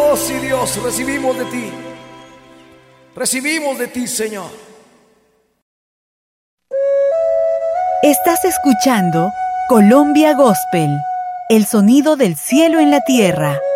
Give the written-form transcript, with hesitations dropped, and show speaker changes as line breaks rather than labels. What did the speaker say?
sí, Dios, recibimos de ti. Recibimos de ti, Señor.
Estás escuchando Colombia Gospel, el sonido del cielo en la tierra.